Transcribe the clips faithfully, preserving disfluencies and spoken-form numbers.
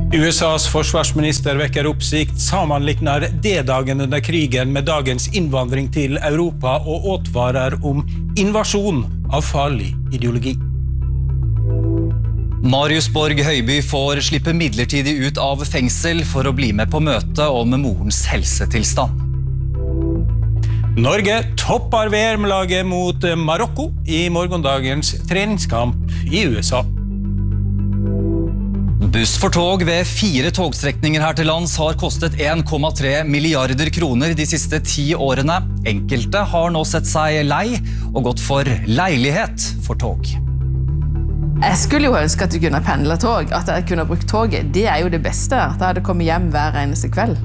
U S A's forsvarsminister vekker oppsikt, sammenligner D-dagen under krigen med dagens innvandring til Europa og advarer om invasjon av farlig ideologi. Marius Borg Høiby får slippe midlertidig ut av fengsel for å bli med på møte om morens helsetilstand. Norge topper V M-laget mot Marokko i morgendagens treningskamp i U S A. Buss for tog ved fire togstrekninger her til lands har kostet en komma tre milliarder kroner de siste ti årene. Enkelte har nå sett seg lei og gått for leilighet for tog. Jeg skulle jo ønske at du kunne pendle tog, at jeg kunne brukt toget. Det er jo det beste, at jeg hadde kommet hjem hver eneste kveld.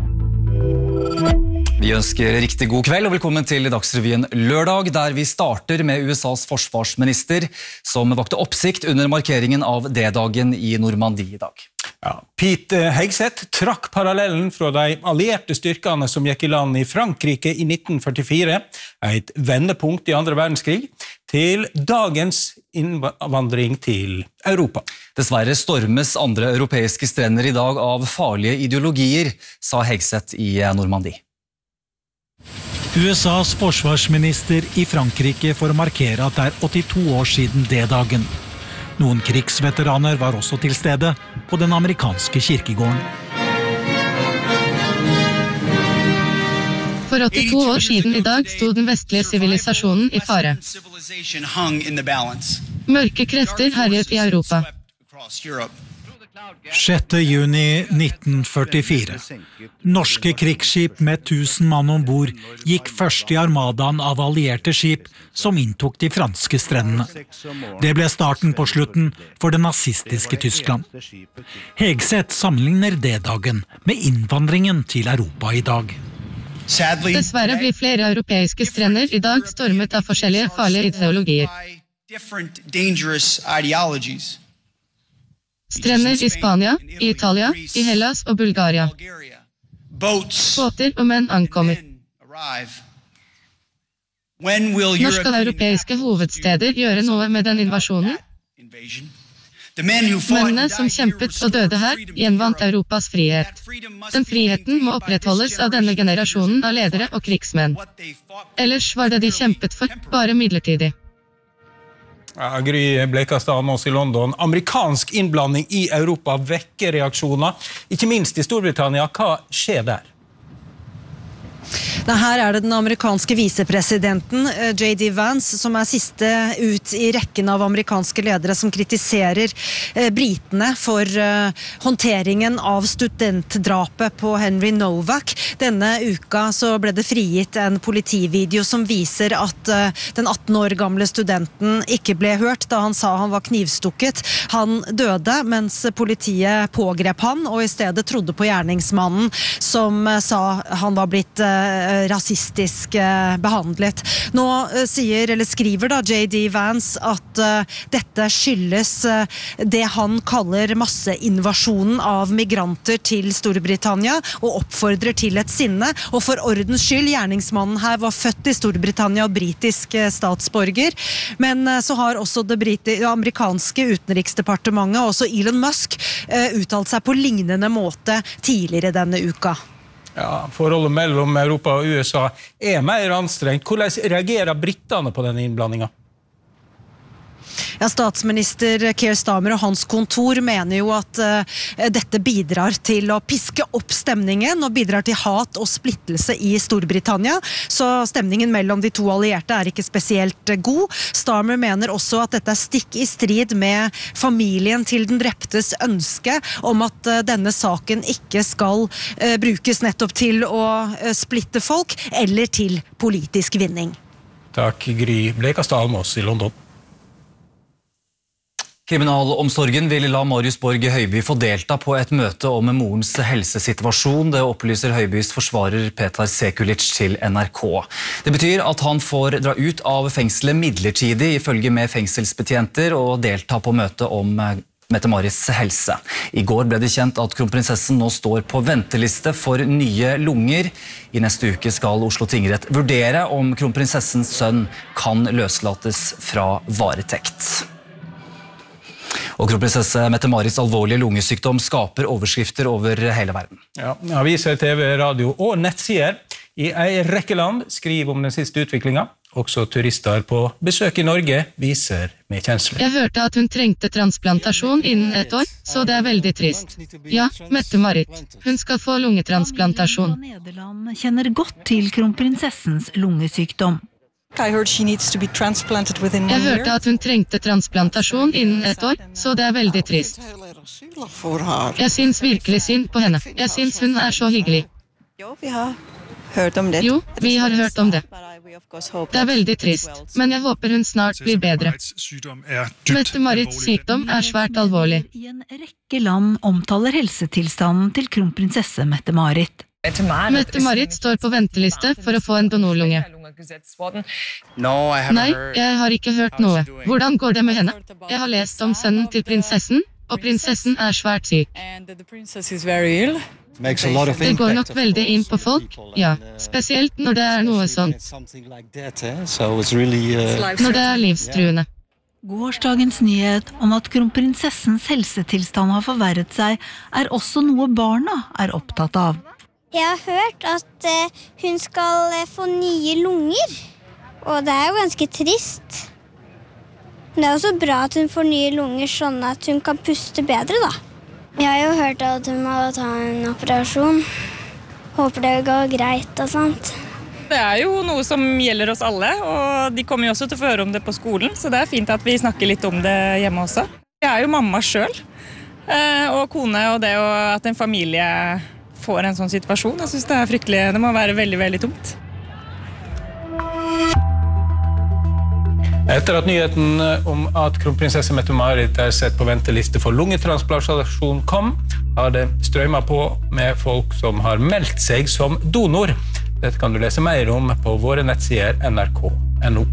Vi ønsker riktig god kveld og velkommen til Dagsrevyen lørdag, der vi starter med U S A's forsvarsminister, som vakte oppsikt under markeringen av D-dagen i Normandie i dag. Ja, Pete Hegseth trakk parallellen fra de allierte styrkene som gikk i land i Frankrike i nitten førtifire, et vendepunkt i andre verdenskrig, til dagens innvandring til Europa. Dessverre stormes andre europeiske strender i dag av farlige ideologier, sa Hegseth i Normandie. U S A's forsvarsminister i Frankrike for å markere at det er åttito år siden D-dagen. Noen krigsveteraner var også til stede på den amerikanske kirkegården. For åttito år siden i dag sto den vestlige sivilisasjonen i fare. Mørke krefter herjet i Europa. sjette juni nitten førtifire. Norske krigsskip med tusen mann ombord gikk først i armadaen av allierte skip som inntok de franske strendene. Det ble starten på slutten for det nazistiske Tyskland. Hegseth sammenligner D-dagen med innvandringen til Europa i dag. Dessverre blir flere europeiske strender i dag stormet av forskjellige farlige ideologier. Strender i Spania, i Italia, i Hellas og Bulgaria. Båter og menn ankommer. Når skal europeiske hovedsteder gjøre noe med den invasjonen? Mennene som kjempet og døde her, gjenvant Europas frihet. Den friheten må opprettholdes av denne generasjonen av ledere og krigsmenn. Ellers var det de kjempet for, bare midlertidig. Ja, Gry Blekastad Amås i London. Amerikansk innblanding i Europa vekker reaksjoner, ikke minst i Storbritannia. Hva skjer der? Her er det den amerikanske visepresidenten J D Vance som er siste ut i rekken av amerikanske ledere som kritiserer britene for håndteringen av studentdrapet på Henry Novak. Denne uka så ble det frigitt en politivideo som viser at den atten år gamle studenten ikke ble hørt da han sa han var knivstukket. Han døde mens politiet pågrep han og i stedet trodde på gjerningsmannen som sa han var blitt rasistisk behandlet. Nå sier, eller skriver da J D Vance at uh, dette skyldes uh, det han kaller masseinvasjonen av migranter til Storbritannia og oppfordrer til et sinne. Og for ordens skyld, gjerningsmannen her var født i Storbritannia og britisk uh, statsborger, men uh, så har også det briti- amerikanske utenriksdepartementet og også Elon Musk uh, uttalt seg på lignende måte tidligere denne uka. Ja, forholdet mellom Europa og U S A er mer anstrengt. Hvordan reagerer brittene på denne innblandingen? Ja, statsminister Keir Starmer og hans kontor mener jo at uh, dette bidrar til å piske opp stemningen og bidrar til hat og splittelse i Storbritannia. Så stemningen mellom de to allierte er ikke spesielt uh, god. Starmer mener også at dette er stikk i strid med familien til den dreptes ønske om at uh, denne saken ikke skal uh, brukes nettopp til å uh, splitte folk eller til politisk vinning. Takk, Gry Blekastad Almås i London. Kriminalomsorgen vil la Marius Borg Høiby få delta på et møte om morens helsesituasjon. Det opplyser Høibys forsvarer Petar Sekulic til N R K. Det betyr at han får dra ut av fengselet midlertidig ifølge med fengselsbetjenter og delta på møte om Mette-Maris helse. I går ble det kjent at kronprinsessen nå står på venteliste for nye lunger. I neste uke skal Oslo tingrett vurdere om kronprinsessens sønn kan løslates fra varetekt. Og kronprinsesse Mette-Marits alvorlige lungesykdom skaper overskrifter over hele verden. Ja, aviser, T V, radio og nettsider i en rekke land skriver om den siste utviklingen. Også turister på besøk i Norge viser medkjensle. Jeg hørte at hun trengte transplantasjon innen et år, så det er veldig trist. Ja, Mette-Marit. Hun skal få lungetransplantasjon. Nederland kjenner godt til kronprinsessens lungesykdom. Jeg hørte at hun trengte transplantasjon innen et år, så det er veldig trist. Jeg synes virkelig synd på henne. Jeg synes hun er så hyggelig. Hørt om det. Jo, vi har hørt om det. Det er veldig trist, men jeg håper hun snart blir bedre. Mette-Marits sykdom er svært alvorlig. I en rekke land omtaler helsetilstanden til kronprinsesse Mette-Marit. Mette-Marit står på venteliste for å få en donorlunge. Nei, jeg har ikke hørt noe. Hvordan går det med henne? Jeg har lest om sønnen til prinsessen, og prinsessen er svært syk. Det går nok veldig inn på folk, ja, spesielt når det er noe sånt. Når det er livstruende. Gårsdagens nyhet om at kronprinsessens helsetilstand har forverret seg, er også noe barna er opptatt av. Jeg har hørt at uh, hun skal uh, få nye lunger, og det er jo ganske trist. Det er også bra at hun får nye lunger sånn at hun kan puste bedre da. Jeg har jo hørt at hun må ta en operasjon. Håper det går greit og sånt. Det er jo noe som gjelder oss alle, og de kommer jo også til å få høre om det på skolen, så det er fint at vi snakker litt om det hjemme også. Jeg er jo mamma selv, og kone, og det at en familie får en sånn situasjon. Jeg synes det er fryktelig, det må være veldig, veldig tungt. Etter at nyheten om at kronprinsesse Mette-Marit er sett på venteliste for lungetransplantasjon kom, har det strømmet på med folk som har meldt seg som donor. Dette kan du lese mer om på våre nettsider N R K punktum N O.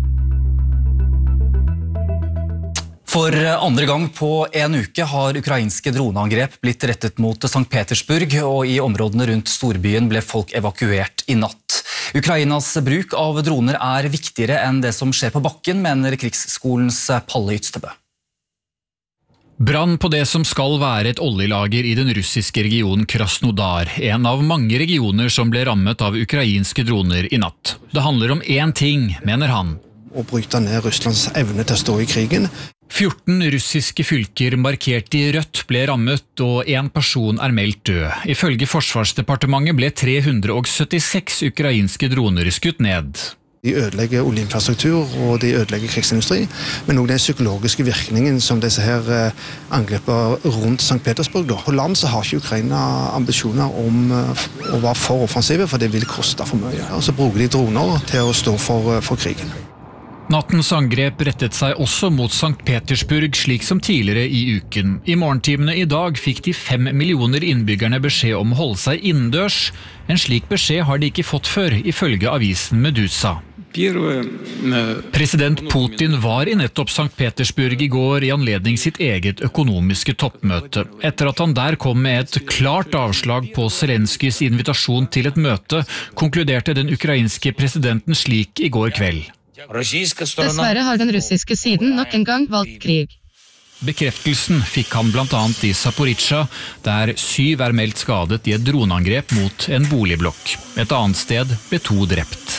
For andre gang på en uke har ukrainske droneangrep blitt rettet mot Sankt Petersburg, og i områdene rundt storbyen ble folk evakuert i natt. Ukrainas bruk av droner er viktigere enn det som skjer på bakken, mener krigsskolens Palle Ytstebø. Brann på det som skal være et oljelager i den russiske regionen Krasnodar, en av mange regioner som ble rammet av ukrainske droner i natt. Det handler om én ting, mener han. Å bryte ned Russlands evne til å stå i krigen. fjorten russiske fylker markert i rødt ble rammet, og en person er meldt død. Ifølge Forsvarsdepartementet ble tre hundre syttiseks ukrainske droner skutt ned. De ødelegger oljeinfrastruktur, og de ødelegger krigsindustri, men også den psykologiske virkningen som disse her angreper rundt Sankt Petersburg. På land så har ikke Ukraina ambisjoner om å være for offensive, for det vil koste for mye. Og så bruker de droner til å stå for, for krigen. Nattens angrep rettet seg også mot Sankt Petersburg, slik som tidligere i uken. I morgentimene i dag fikk de fem millioner innbyggerne beskjed om å holde seg innendørs. En slik beskjed har de ikke fått før, ifølge avisen Medusa. President Putin var i nettopp Sankt Petersburg i går i anledning sitt eget økonomiske toppmøte. Etter at han der kom med et klart avslag på Zelenskys invitasjon til et møte, konkluderte den ukrainske presidenten slik i går kveld. Dessverre har den russiske siden nok en gang valgt krig. Bekreftelsen fikk han blant annet i Zaporizjzja, der syv er meldt skadet i et droneangrep mot en boligblokk. Et annet sted ble to drept.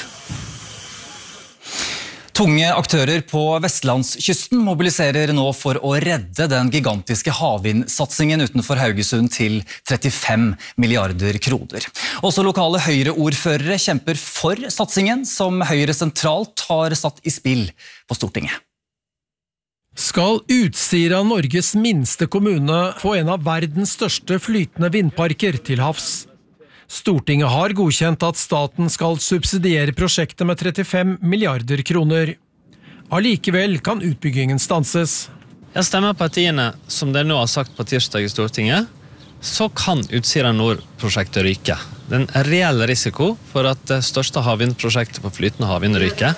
Tunge aktører på Vestlandskysten mobiliserer nå for å redde den gigantiske havvindsatsingen utenfor Haugesund til trettifem milliarder kroner. Også lokale Høyre-ordførere kjemper for satsingen, som Høyre sentralt har satt i spill på Stortinget. Skal Utsira, Norges minste kommune, få en av verdens største flytende vindparker til havs? Stortinget har godkjent at staten skal subsidiere prosjektet med trettifem milliarder kroner. Allikevel kan utbyggingen stanses. Jeg stemmer partiene som det nå har sagt på tirsdag i Stortinget, så kan Utsira Nord-prosjektet ryke. Det er en reell risiko for at det største havvindprosjektet på flytende havvind ryker.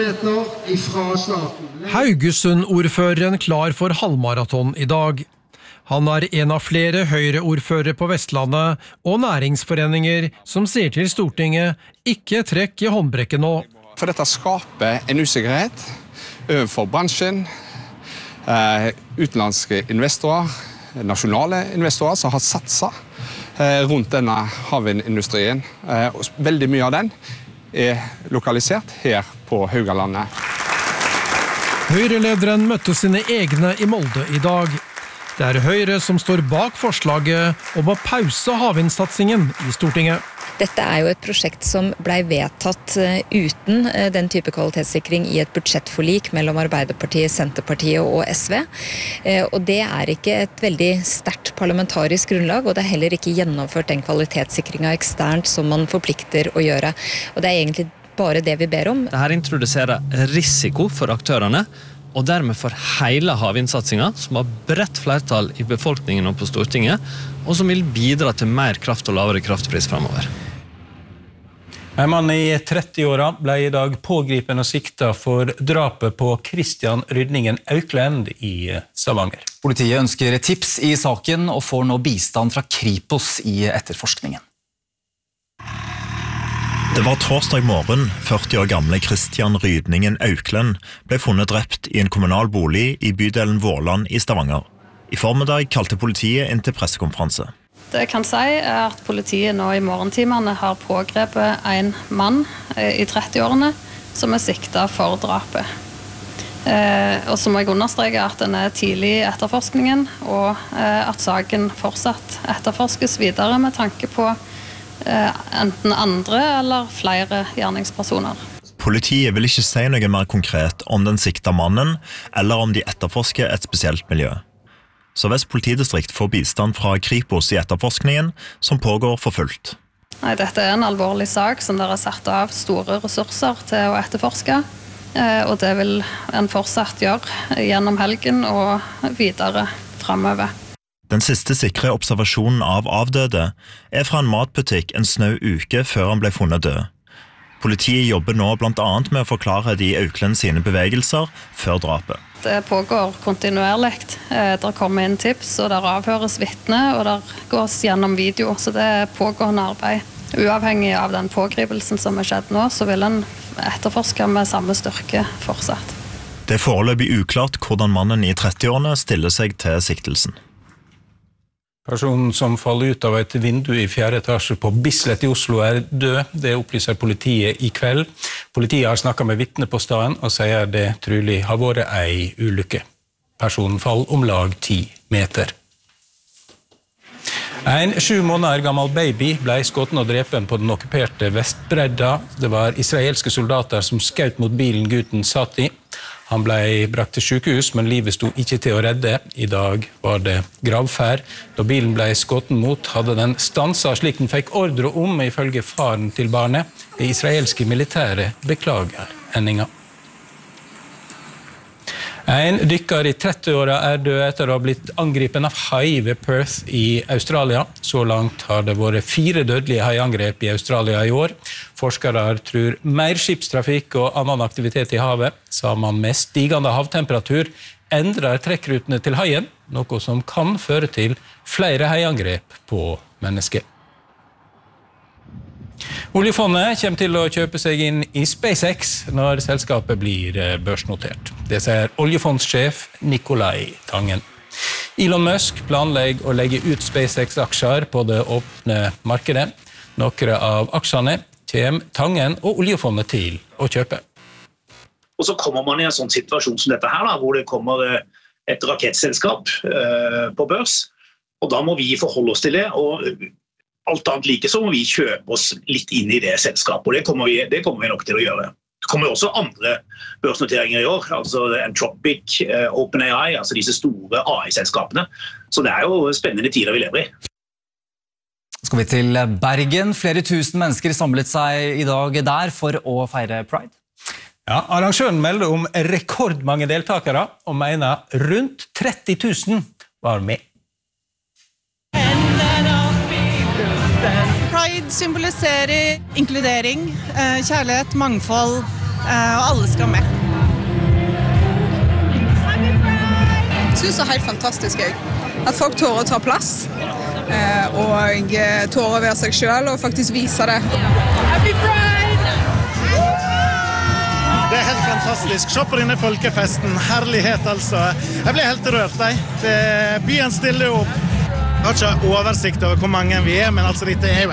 Haugesund-ordføreren klar for halvmaraton i dag. Han er en av flere Høyre-ordførere på Vestlandet og næringsforeninger som sier til Stortinget ikke trekk i håndbrekket nå. For dette skaper en usikkerhet overfor bransjen, utenlandske investorer, nasjonale investorer som har satset rundt denne havvindindustrien. Veldig mye av den er lokalisert her på Haugalandet. Høyre-lederen møtte sine egne i Molde i dag. Det er Høyre som står bak forslaget om å pause havvindsatsingen i Stortinget. Dette er jo et prosjekt som ble vedtatt uten den type kvalitetssikring i et budsjettforlik mellom Arbeiderpartiet, Senterpartiet og S V. Og det er ikke et veldig sterkt parlamentarisk grunnlag, og det er heller ikke gjennomført den kvalitetssikringen eksternt som man forplikter å gjøre. Og det er egentlig bare det vi ber om. Dette introduserer risiko for aktørene, og dermed for hele havvindsatsingen, som har bredt flertall i befolkningen og på Stortinget, og som vil bidra til mer kraft og lavere kraftpris fremover. En mann i tretti-åra ble i dag pågripen og siktet for drapet på Christian Rydningen Auklend i Stavanger. Politiet ønsker tips i saken og får nå bistand fra Kripos i etterforskningen. Det var torsdag morgen, førti år gamle Christian Rydningen Auklend ble funnet drept i en kommunal bolig i bydelen Vårland i Stavanger. I formiddag kalte politiet inn til pressekonferanse. Det jeg kan si er at politiet nå i morgentimene har pågrepet en mann i tretti-årene som er siktet for drapet. Og så må jeg understreke at den er tidlig i etterforskningen, og at saken fortsatt etterforskes videre med tanke på enten andre eller flere gjerningspersoner. Politiet vil ikke si noe mer konkret om den sikta mannen, eller om de etterforsker et spesielt miljø. Sør-Vest politidistrikt får bistand fra Kripos i etterforskningen, som pågår for fullt. Nei, dette er en alvorlig sak som dere har satt av store ressurser til å etterforske, og det vil en fortsatt gjøre gjennom helgen og videre fremover. Den siste sikre observasjonen av avdøde er fra en matbutikk en snau uke før han ble funnet død. Politiet jobber nå blant annet med å forklare de Auklend sine bevegelser før drapet. Det pågår kontinuerlig. Det kommer inn tips, og der avhøres vitne, og der gås gjennom video, så det er pågående arbeid. Uavhengig av den pågripelsen som er skjedd nå, så vil en etterforske med samme styrke fortsatt. Det er foreløpig uklart hvordan mannen i tretti-årene stiller seg til siktelsen. Personen som faller ut av et vindu i fjerde etasje på Bislett i Oslo er død. Det opplyser politiet i kveld. Politiet har snakket med vitne på staden og sier det trolig har vært ei ulykke. Personen faller om lag ti meter. En sju måneder gammel baby ble skutt og drepen på den okkuperte Vestbredda. Det var israelske soldater som skjøt mot bilen gutten satt i. Han ble brakt til sykehus, men livet sto ikke til å redde. I dag var det gravferd. Da bilen ble skutt mot, hadde den stanset slik den fikk ordre om, ifølge faren til barnet. Det israelske militære beklager hendinga. En dykker i tretti-åra er død etter å ha blitt angripen av hai ved Perth i Australia. Så langt har det vært fire dødelige haiangrep i Australia i år. Forskere tror mer skipstrafikk og annen aktivitet i havet, sammen med stigende havtemperatur, endrer trekkrutene til haien, noe som kan føre til flere haiangrep på mennesker. Oljefondet kommer til å kjøpe seg inn i SpaceX når selskapet blir børsnotert. Det sier oljefondssjef Nicolai Tangen. Elon Musk planlegger å legge ut SpaceX-aksjer på det åpne markedet. Noen av aksjene kommer Tangen og oljefondet til å kjøpe. Og så kommer man i en sånn situasjon som dette her, da, hvor det kommer et rakettselskap eh, på børs, og da må vi forholde oss til det, og alt annet like så må vi kjøpe oss litt inn i det selskapet, og det kommer vi, det kommer vi nok til å gjøre. Det kommer også andre børsnoteringer i år, altså Anthropic, OpenAI, altså disse store A I-selskapene. Så det er jo spennende tider vi lever i. Skal vi til Bergen. Flere tusen mennesker samlet seg i dag der for å feire Pride. Ja, arrangøren melder om rekordmange deltakere og mener rundt tretti tusen var med. Pride symboliserer inkludering, kjærlighet, mangfold, og alle skal med. Jeg synes det er helt fantastisk at folk tårer å ta plass, og tårer å være seg selv og faktisk vise det. Happy Pride! Det helt fantastisk. Se på denne folkefesten. Herlighet, altså. Jeg ble helt rørt, nei. Det, byen stiller opp. Jeg har ikke oversikt over hvor mange vi er, men altså, dette er jo